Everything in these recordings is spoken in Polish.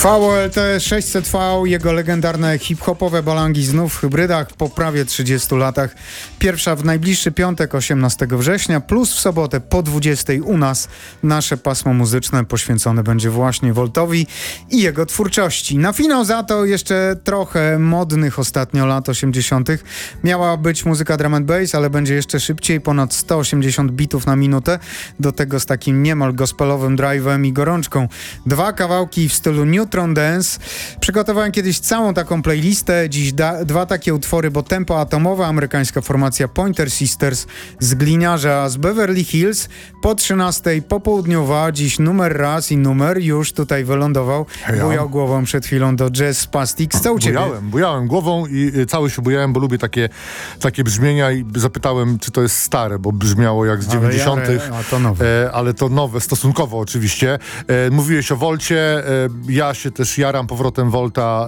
VLT 600V, jego legendarne hip-hopowe balangi znów w hybrydach po prawie 30 latach. Pierwsza w najbliższy piątek, 18 września, plus w sobotę po 20 u nas. Nasze pasmo muzyczne poświęcone będzie właśnie Voltowi i jego twórczości. Na finał za to jeszcze trochę modnych ostatnio lat 80. Miała być muzyka drum and bass, ale będzie jeszcze szybciej, ponad 180 bitów na minutę. Do tego z takim niemal gospelowym drive'em i gorączką. Dwa kawałki w stylu Neutron Dance. Przygotowałem kiedyś całą taką playlistę, dziś dwa takie utwory, bo tempo atomowe, amerykańska formacja Pointer Sisters z Gliniarza z Beverly Hills, po 13 popołudniowa, dziś numer raz i numer już tutaj wylądował. Heja. Bujał głową przed chwilą do Jazz Spastics. Co u ciebie? Bujałem głową i cały się bujałem, bo lubię takie brzmienia i zapytałem, czy to jest stare, bo brzmiało jak z 90. A to nowe. Ale to nowe, stosunkowo oczywiście. Mówiłeś o Volcie, ja się też jaram powrotem Volta,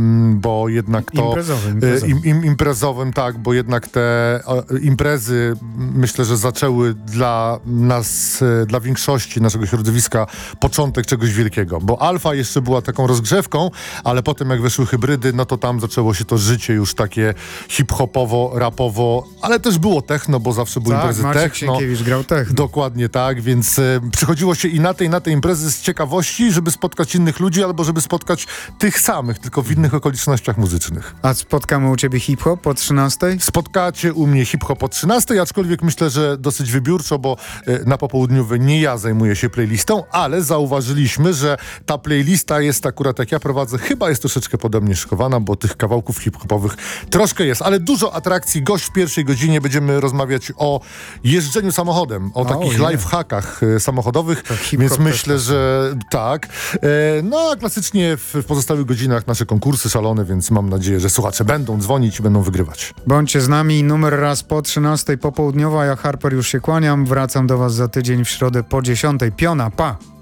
bo jednak to... Imprezowym, tak, bo jednak te imprezy, myślę, że zaczęły dla nas, dla większości naszego środowiska początek czegoś wielkiego, bo Alfa jeszcze była taką rozgrzewką, ale potem jak weszły hybrydy, no to tam zaczęło się to życie już takie hip-hopowo, rapowo, ale też było techno, bo zawsze były imprezy Maciek techno. Sienkiewicz grał techno. Dokładnie tak, więc przychodziło się i na te imprezy z ciekawości, żeby spotkać innych ludzi, albo żeby spotkać tych samych, tylko w innych okolicznościach muzycznych. A spotkamy u ciebie hip-hop po 13? Spotkacie u mnie hip-hop o 13, aczkolwiek myślę, że dosyć wybiórczo, bo na popołudniowe nie ja zajmuję się playlistą, ale zauważyliśmy, że ta playlista jest akurat, jak ja prowadzę, chyba jest troszeczkę podobnie szykowana, bo tych kawałków hip-hopowych troszkę jest, ale dużo atrakcji. Gość w pierwszej godzinie będziemy rozmawiać o jeżdżeniu samochodem, o takich lifehackach samochodowych, więc myślę, że tak. No a klasycznie w pozostałych godzinach nasze konkursy szalone, więc mam nadzieję, że słuchacze będą dzwonić i będą wygrywać. Bądźcie z nami, numer raz po 13 popołudniowa, ja Harper już się kłaniam, wracam do was za tydzień w środę po 10. Piona, pa!